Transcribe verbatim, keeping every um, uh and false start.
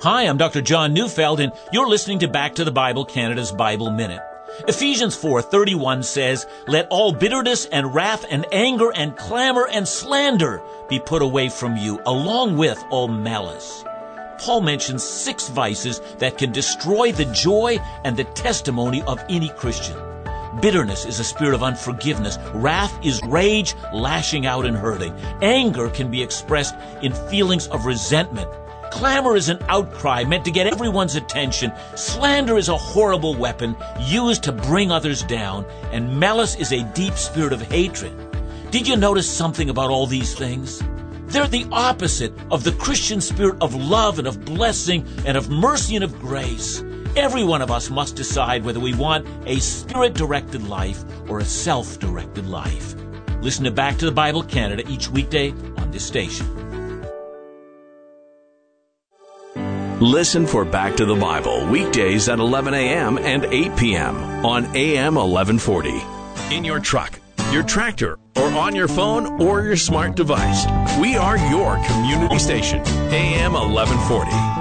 Hi, I'm Doctor John Neufeld, and you're listening to Back to the Bible, Canada's Bible Minute. Ephesians four thirty-one says, "Let all bitterness and wrath and anger and clamor and slander be put away from you, along with all malice." Paul mentions six vices that can destroy the joy and the testimony of any Christian. Bitterness is a spirit of unforgiveness. Wrath is rage, lashing out and hurting. Anger can be expressed in feelings of resentment. Clamor is an outcry meant to get everyone's attention. Slander is a horrible weapon used to bring others down. And malice is a deep spirit of hatred. Did you notice something about all these things? They're the opposite of the Christian spirit of love and of blessing and of mercy and of grace. Every one of us must decide whether we want a spirit-directed life or a self-directed life. Listen to Back to the Bible Canada each weekday on this station. Listen for Back to the Bible weekdays at eleven a.m. and eight p.m. on A M eleven forty. In your truck, your tractor, or on your phone or your smart device. We are your community station, A M eleven forty.